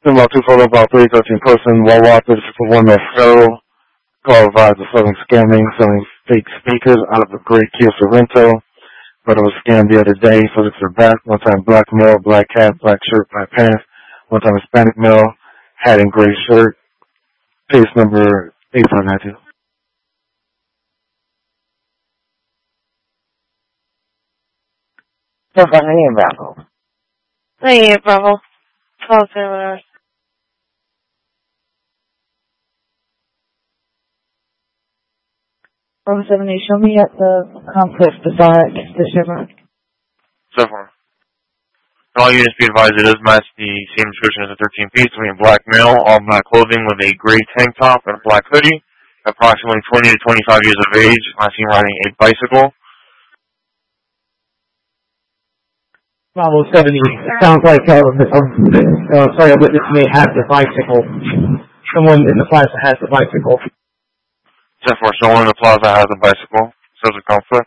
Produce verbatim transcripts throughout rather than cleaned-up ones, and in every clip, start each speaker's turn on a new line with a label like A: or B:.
A: Symbol two photo about three thirteen person, Wawa thirty-six oh one North Federal. Call advised of selling scamming, selling fake speakers out of a great Kia Sorrento. But it was scammed the other day, subjects are back. One time black male, black hat, black shirt, black pants. One time Hispanic male, hat and gray shirt. Case number eight five nine two.
B: So far, I am Bravo.
C: Hey, Bravo. twelve zero.
B: Bravo seven eight, show me at the complex beside the Chevron.
D: So far. All units be advised it does match the same description as a thirteen piece, between black male, all black clothing with a gray tank top and a black hoodie, approximately twenty to twenty-five years of age, last seen riding a bicycle.
E: Bravo seventy. It sounds like uh, uh, sorry, a witness may have the bicycle. Someone in the plaza has the bicycle.
D: Except for someone in the plaza has a bicycle. Says a conflict.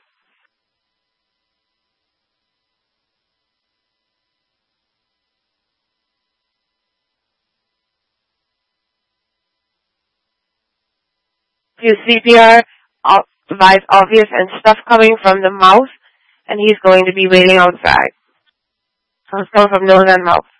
C: Do C P R, device obvious and stuff coming from the mouth, and he's going to be waiting outside. So it's coming from nose and mouth.